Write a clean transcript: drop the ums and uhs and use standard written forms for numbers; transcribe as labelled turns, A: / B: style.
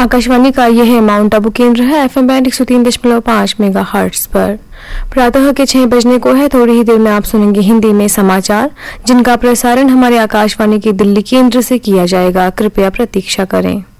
A: आकाशवाणी का यह माउंट आबू केंद्र है। FM बैंड 103.5 मेगाहर्ट्ज पर। प्रातः के 6 बजने को है। थोड़ी ही देर में आप सुनेंगे हिंदी में समाचार, जिनका प्रसारण हमारे आकाशवाणी के दिल्ली केंद्र से किया जाएगा। कृपया प्रतीक्षा करें।